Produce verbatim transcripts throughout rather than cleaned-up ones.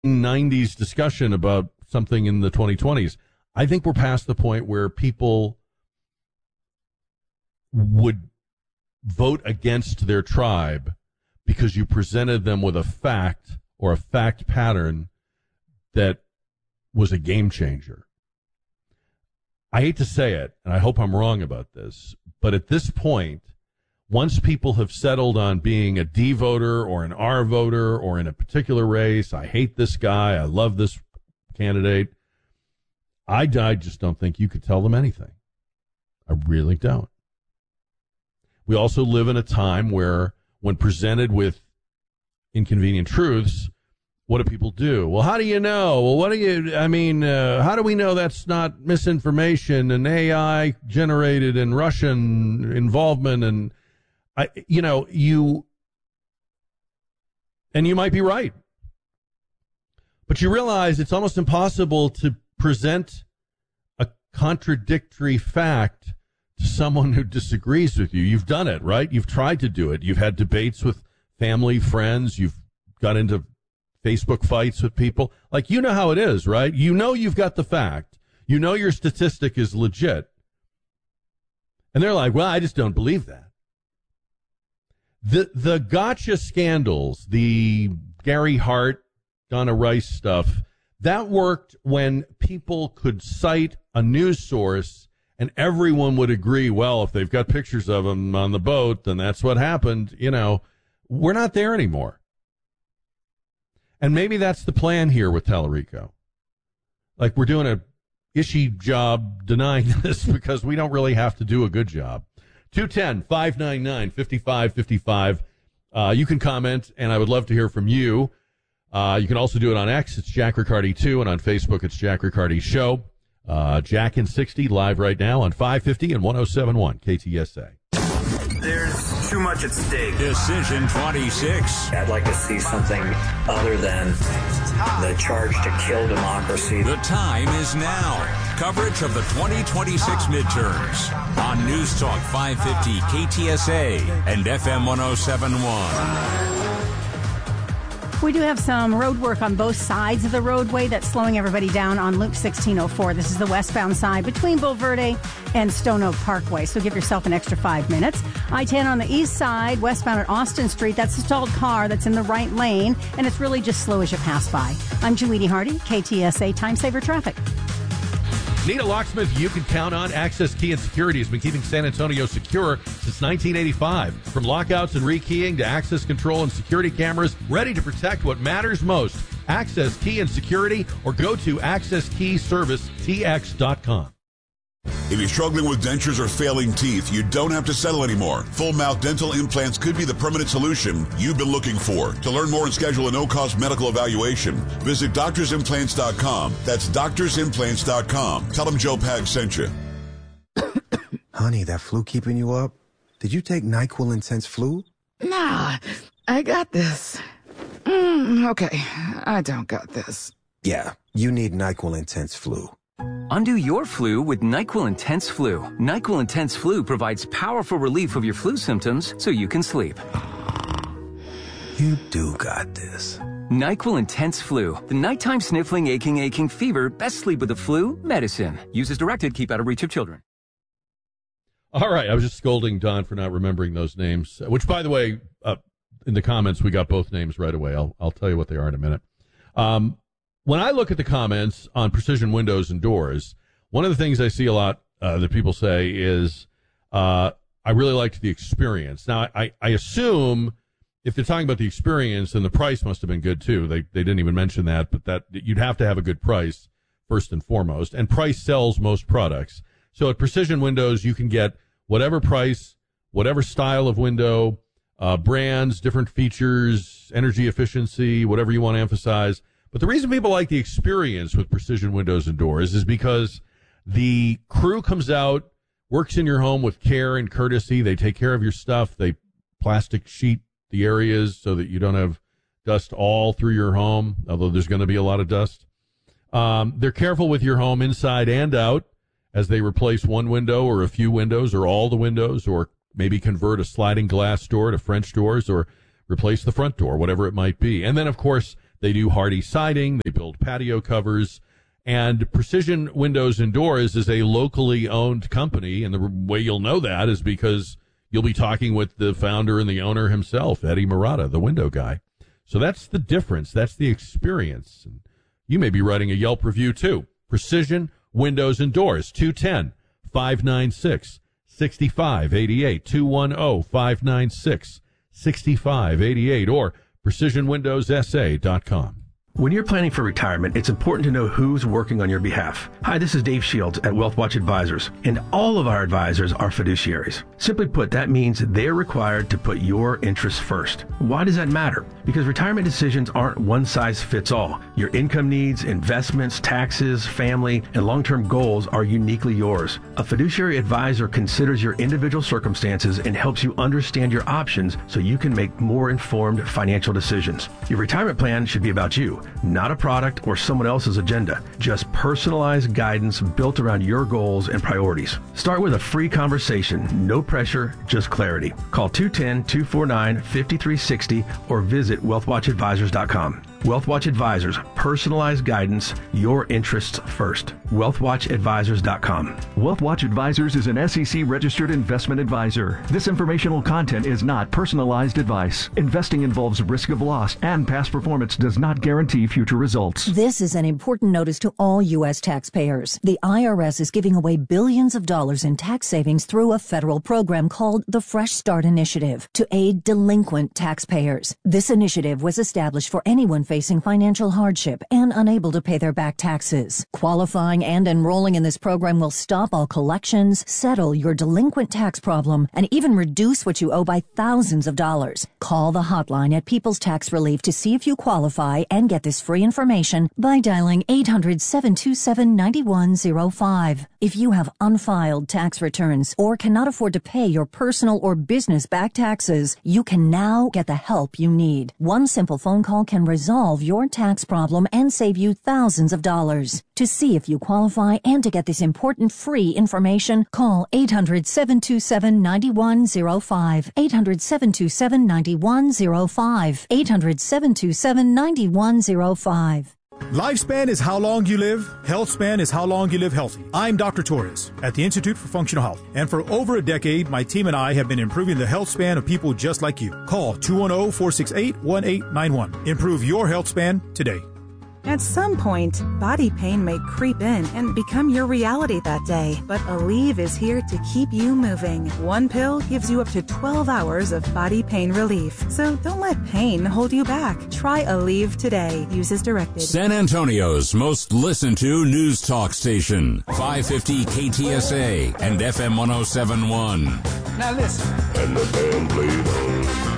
nineties discussion about something in the twenty twenties. I think we're past the point where people would vote against their tribe because you presented them with a fact or a fact pattern that was a game changer. I hate to say it, and I hope I'm wrong about this, but at this point, once people have settled on being a D voter or an R voter or in a particular race, I hate this guy, I love this candidate, I, I just don't think you could tell them anything. I really don't. We also live in a time where when presented with inconvenient truths, what do people do? Well, how do you know? Well, what do you, I mean, uh, how do we know that's not misinformation and A I generated and Russian involvement? And, I, you know, you, and you might be right. But you realize it's almost impossible to present a contradictory fact to someone who disagrees with you. You've done it, right? You've tried to do it. You've had debates with family, friends. You've got into Facebook fights with people. Like, you know how it is, right? You know you've got the fact. You know your statistic is legit. And they're like, well, I just don't believe that. The the gotcha scandals, the Gary Hart, Donna Rice stuff, that worked when people could cite a news source and everyone would agree, well, if they've got pictures of them on the boat, then that's what happened. You know, we're not there anymore. And maybe that's the plan here with Tallarico. Like, we're doing a ishy job denying this because we don't really have to do a good job. two one zero, five nine nine, five five five five. Uh, you can comment, and I would love to hear from you. Uh, you can also do it on X. It's Jack Riccardi two, and on Facebook, it's Jack Riccardi Show. Uh, Jack in sixty, live right now on five fifty and one oh seven point one K T S A. There's too much at stake. Decision twenty-six. I'd like to see something other than the charge to kill democracy. The time is now. Coverage of the twenty twenty-six midterms on News Talk five fifty K T S A and F M one oh seven point one. We do have some road work on both sides of the roadway that's slowing everybody down on Loop sixteen oh four. This is the westbound side between Bulverde and Stone Oak Parkway, so give yourself an extra five minutes. I ten on the east side, westbound at Austin Street. That's a stalled car that's in the right lane, and it's really just slow as you pass by. I'm Julie Hardy, K T S A Time Saver Traffic. Need a locksmith you can count on? Access Key and Security has been keeping San Antonio secure since nineteen eighty-five. From lockouts and rekeying to access control and security cameras, ready to protect what matters most. Access Key and Security, or go to access key service t x dot com. If you're struggling with dentures or failing teeth, you don't have to settle anymore. Full mouth dental implants could be the permanent solution you've been looking for. To learn more and schedule a no-cost medical evaluation, visit doctors implants dot com. That's doctors implants dot com. Tell them Joe Pag sent you. Honey, that flu keeping you up? Did you take NyQuil Intense Flu? Nah, I got this. Mm, okay, I don't got this. Yeah, you need NyQuil Intense Flu. Undo your flu with NyQuil Intense Flu. NyQuil Intense Flu provides powerful relief of your flu symptoms so you can sleep. You do got this. NyQuil Intense Flu. The nighttime sniffling, aching, aching fever. Best sleep with the flu medicine. Use as directed. Keep out of reach of children. All right. I was just scolding Don for not remembering those names, which, by the way, uh, in the comments, we got both names right away. I'll, I'll tell you what they are in a minute. Um, When I look at the comments on precision windows and doors, one of the things I see a lot uh, that people say is, uh, I really liked the experience. Now, I, I assume if they're talking about the experience, then the price must have been good too. They they didn't even mention that, but that you'd have to have a good price first and foremost. And price sells most products. So at Precision Windows, you can get whatever price, whatever style of window, uh, brands, different features, energy efficiency, whatever you want to emphasize. But the reason people like the experience with Precision Windows and Doors is because the crew comes out, works in your home with care and courtesy. They take care of your stuff. They plastic sheet the areas so that you don't have dust all through your home, although there's going to be a lot of dust. Um, they're careful with your home inside and out as they replace one window or a few windows or all the windows, or maybe convert a sliding glass door to French doors, or replace the front door, whatever it might be. And then, of course, They do hardy siding. They build patio covers. And Precision Windows and Doors is a locally owned company. And the way you'll know that is because you'll be talking with the founder and the owner himself, Eddie Murata, the window guy. So that's the difference. That's the experience. And you may be writing a Yelp review, too. Precision Windows and Doors, two one zero, five nine six, six five eight eight, two one zero, five nine six, six five eight eight, or precision windows s a dot com. When you're planning for retirement, it's important to know who's working on your behalf. Hi, this is Dave Shields at WealthWatch Advisors, and all of our advisors are fiduciaries. Simply put, that means they're required to put your interests first. Why does that matter? Because retirement decisions aren't one size fits all. Your income needs, investments, taxes, family, and long-term goals are uniquely yours. A fiduciary advisor considers your individual circumstances and helps you understand your options so you can make more informed financial decisions. Your retirement plan should be about you, not a product or someone else's agenda. Just personalized guidance built around your goals and priorities. Start with a free conversation. No pressure, just clarity. Call two one zero, two four nine, five three six zero or visit wealth watch advisors dot com. WealthWatch Advisors, personalized guidance, your interests first. wealth watch advisors dot com. WealthWatch Advisors is an S E C-registered investment advisor. This informational content is not personalized advice. Investing involves risk of loss, and past performance does not guarantee future results. This is an important notice to all U S taxpayers. The I R S is giving away billions of dollars in tax savings through a federal program called the Fresh Start Initiative to aid delinquent taxpayers. This initiative was established for anyone facing financial hardship and unable to pay their back taxes. Qualifying and enrolling in this program will stop all collections, settle your delinquent tax problem, and even reduce what you owe by thousands of dollars. Call the hotline at People's Tax Relief to see if you qualify and get this free information by dialing eight hundred, seven two seven, nine one zero five. If you have unfiled tax returns or cannot afford to pay your personal or business back taxes, you can now get the help you need. One simple phone call can resolve your tax problem and save you thousands of dollars. To see if you qualify and to get this important free information, call eight hundred, seven two seven, nine one zero five. eight hundred, seven two seven, nine one zero five. eight hundred, seven two seven, nine one zero five. Lifespan is how long you live. Healthspan is how long you live healthy. I'm Doctor Torres at the Institute for Functional Health. And for over a decade, my team and I have been improving the health span of people just like you. Call two one zero, four six eight, one eight nine one. Improve your health span today. At some point, body pain may creep in and become your reality that day. But Aleve is here to keep you moving. One pill gives you up to twelve hours of body pain relief. So don't let pain hold you back. Try Aleve today. Use as directed. San Antonio's most listened to news talk station. five fifty K T S A and F M one oh seven point one. Now listen. And the band played on.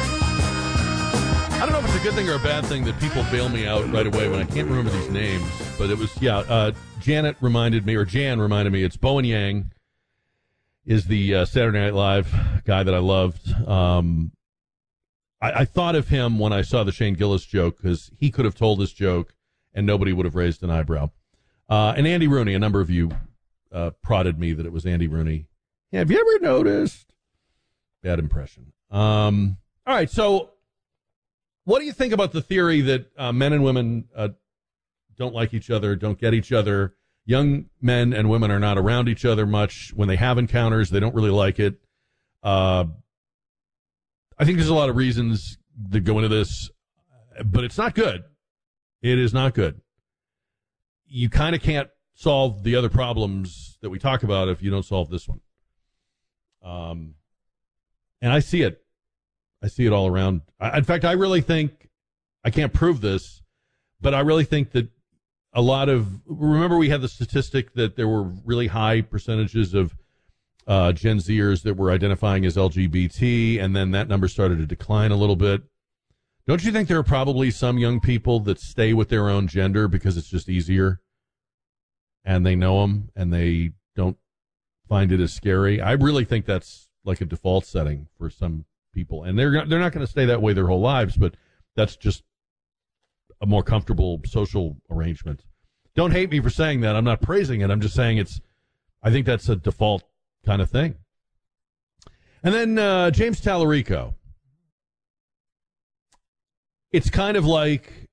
I don't know if it's a good thing or a bad thing that people bail me out right away when I can't remember these names, but it was, yeah, uh, Janet reminded me, or Jan reminded me, it's Bowen Yang is the uh, Saturday Night Live guy that I loved. Um, I, I thought of him when I saw the Shane Gillis joke because he could have told this joke and nobody would have raised an eyebrow. Uh, and Andy Rooney, a number of you uh, prodded me that it was Andy Rooney. Yeah, have you ever noticed? Bad impression. Um, all right, so what do you think about the theory that uh, men and women uh, don't like each other, don't get each other? Young men and women are not around each other much. When they have encounters, they don't really like it. Uh, I think there's a lot of reasons that go into this, but it's not good. It is not good. You kind of can't solve the other problems that we talk about if you don't solve this one. Um, and I see it. I see it all around. I, in fact, I really think, I can't prove this, but I really think that a lot of, remember we had the statistic that there were really high percentages of uh, Gen Zers that were identifying as L G B T, and then that number started to decline a little bit. Don't you think there are probably some young people that stay with their own gender because it's just easier, and they know them, and they don't find it as scary? I really think that's like a default setting for some people, and they're they're not going to stay that way their whole lives, but that's just a more comfortable social arrangement. Don't hate me for saying that. I'm not praising it. I'm just saying it's, I think that's a default kind of thing. And then uh, James Tallarico. It's kind of like